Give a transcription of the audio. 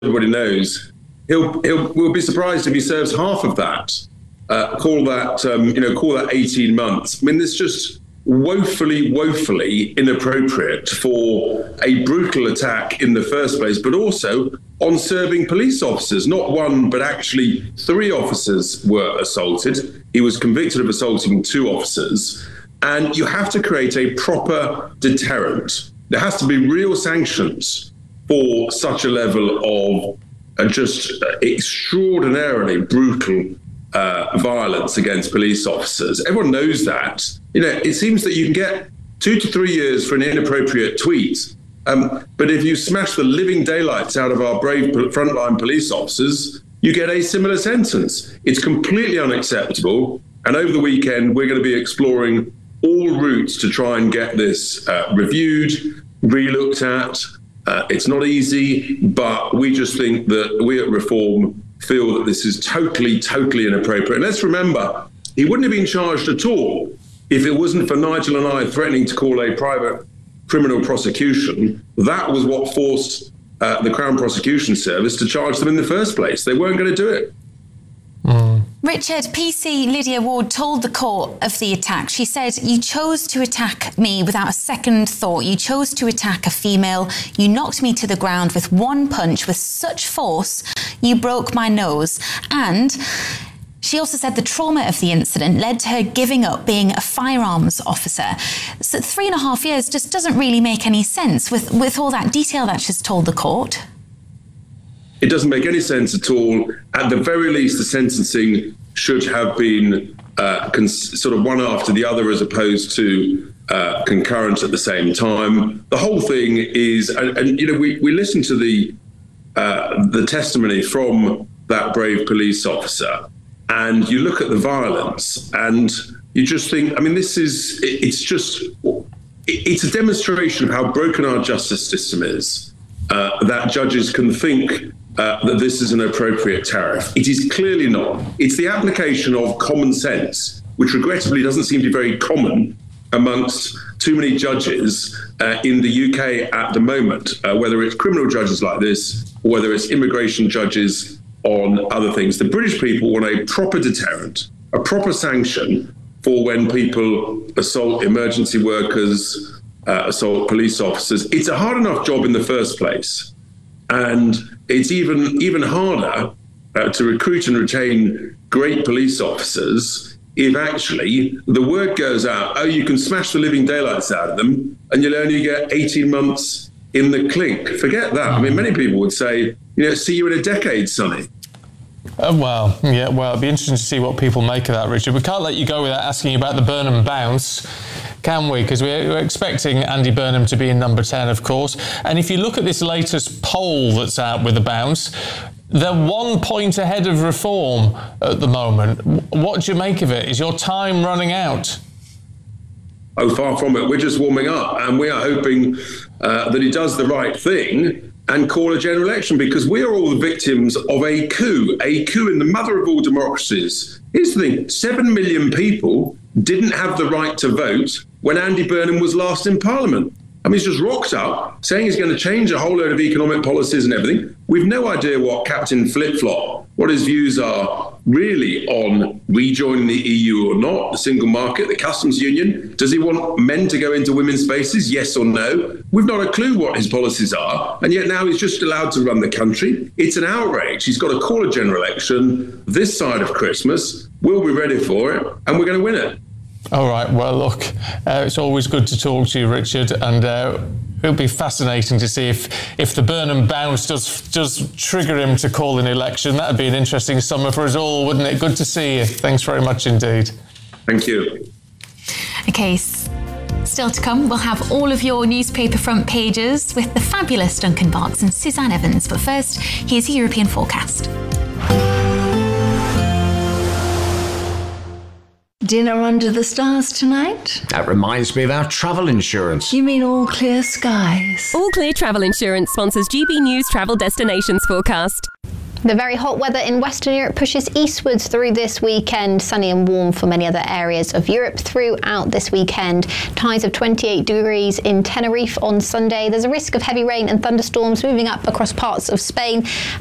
everybody knows, we'll be surprised if he serves half of that. Call that 18 months. I mean, it's just woefully inappropriate for a brutal attack in the first place, but also on serving police officers. Not one, but actually 3 officers were assaulted. He was convicted of assaulting 2 officers. And you have to create a proper deterrent. There has to be real sanctions for such a level of just extraordinarily brutal violence against police officers. Everyone knows that. It seems that you can get 2 to 3 years for an inappropriate tweet. But if you smash the living daylights out of our brave frontline police officers, you get a similar sentence. It's completely unacceptable. And over the weekend, we're going to be exploring all routes to try and get this reviewed, re-looked at. It's not easy, but we just think that we at Reform feel that this is totally inappropriate. And let's remember, he wouldn't have been charged at all if it wasn't for Nigel and I threatening to call a private criminal prosecution. That was what forced the Crown Prosecution Service to charge them in the first place. They weren't going to do it. Richard, PC Lydia Ward told the court of the attack. She said, "You chose to attack me without a second thought. You chose to attack a female. You knocked me to the ground with one punch with such force, you broke my nose." And she also said the trauma of the incident led to her giving up being a firearms officer. So 3.5 years just doesn't really make any sense with all that detail that she's told the court. It doesn't make any sense at all. At the very least, the sentencing should have been sort of one after the other as opposed to concurrent at the same time. The whole thing is, we listened to the testimony from that brave police officer, and you look at the violence and you just think, it's a demonstration of how broken our justice system is, that judges can think that this is an appropriate tariff. It is clearly not. It's the application of common sense, which regrettably doesn't seem to be very common amongst too many judges in the UK at the moment, whether it's criminal judges like this or whether it's immigration judges on other things. The British people want a proper deterrent, a proper sanction for when people assault emergency workers, assault police officers. It's a hard enough job in the first place. And it's even harder to recruit and retain great police officers if actually the word goes out, oh, you can smash the living daylights out of them and you'll only get 18 months in the clink. Forget that. I mean, many people would say, see you in a decade, Sonny. It'd be interesting to see what people make of that, Richard. We can't let you go without asking you about the Burnham bounce, can we? Because we're expecting Andy Burnham to be in number 10, of course. And if you look at this latest poll that's out with the bounce, they're 1 point ahead of Reform at the moment. What do you make of it? Is your time running out? Oh, far from it. We're just warming up, and we are hoping that he does the right thing and call a general election, because we are all the victims of a coup in the mother of all democracies. Here's the thing, 7 million people didn't have the right to vote when Andy Burnham was last in Parliament. I mean, he's just rocked up saying he's going to change a whole load of economic policies and everything. We've no idea what Captain Flip-Flop, what his views are really on rejoining the EU or not, the single market, the customs union. Does he want men to go into women's spaces, yes or no? We've not a clue what his policies are, and yet now he's just allowed to run the country. It's an outrage. He's got to call a general election this side of Christmas. We'll be ready for it, and we're going to win it. All right, well, look, it's always good to talk to you, Richard, and it'll be fascinating to see if the Burnham bounce does trigger him to call an election. That'd be an interesting summer for us all, wouldn't it? Good to see you. Thanks very much indeed. Thank you. OK, still to come, we'll have all of your newspaper front pages with the fabulous Duncan Box and Suzanne Evans. But first, here's the European forecast. Dinner under the stars tonight? That reminds me of our travel insurance. You mean All Clear Skies? All Clear Travel Insurance sponsors GB News Travel Destinations Forecast. The very hot weather in Western Europe pushes eastwards through this weekend. Sunny and warm for many other areas of Europe throughout this weekend. Highs of 28 degrees in Tenerife on Sunday. There's a risk of heavy rain and thunderstorms moving up across parts of Spain.